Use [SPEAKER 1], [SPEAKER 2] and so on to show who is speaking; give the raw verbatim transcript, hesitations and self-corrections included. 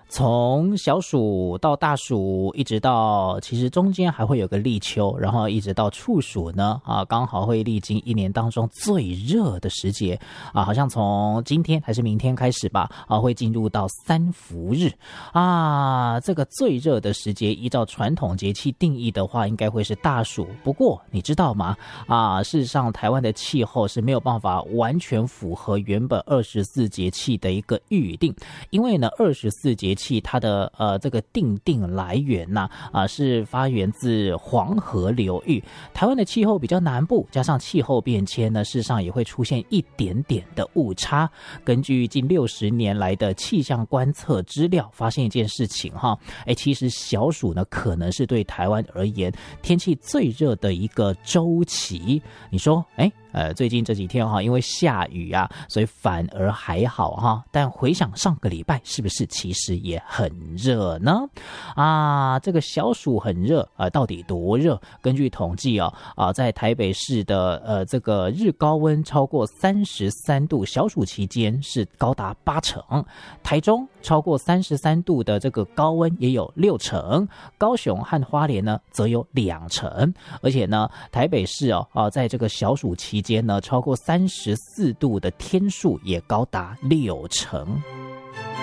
[SPEAKER 1] 从小暑到大暑，一直到其实中间还会有个立秋，然后一直到处暑呢，啊，刚好会历经一年当中最热的时节啊，好像从今天还是明天开始吧，啊，会进入到三伏日啊，这个最热的时节，依照传统节气定义的话，应该会是大暑。不过你知道吗？啊，事实上台湾的气候是没有办法完全符合原本二十四节气的一个预定，因为呢，二十四节气它的呃这个定定来源呐啊是发源自黄河流域。台湾的气候比较南部，加上气候变迁呢，事实上也会出现一点点的误差。根据近六十年来的气象观测资料，发现一件事情哈，哎，其实小暑呢可能是对台湾而言天气最热的一个周期。你说，哎？呃，最近这几天哈，因为下雨啊，所以反而还好哈。但回想上个礼拜，是不是其实也很热呢？啊，这个小暑很热啊、呃，到底多热？根据统计啊啊，在台北市的呃这个日高温超过三十三度，小暑期间是高达八成；台中超过三十三度的这个高温也有六成，高雄和花莲呢则有两成，而且呢，台北市哦啊，在这个小暑期间呢，超过三十四度的天数也高达六成。